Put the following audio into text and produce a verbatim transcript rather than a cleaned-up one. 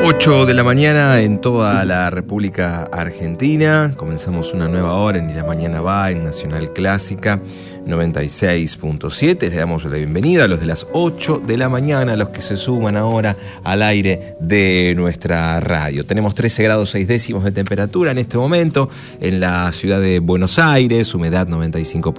ocho de la mañana en toda la República Argentina. Comenzamos una nueva hora en Y la Mañana Va en Nacional Clásica noventa y seis punto siete. Les damos la bienvenida a los de las ocho de la mañana, a los que se suman ahora al aire de nuestra radio. Tenemos trece grados seis décimos de temperatura en este momento en la ciudad de Buenos Aires, humedad noventa y cinco por ciento.